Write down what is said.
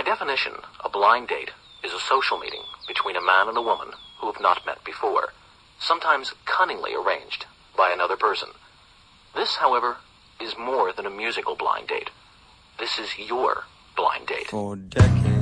By definition, a blind date is a social meeting between a man and a woman who have not met before, sometimes cunningly arranged by another person. This, however, is more than a musical blind date. This is your blind date. For decades.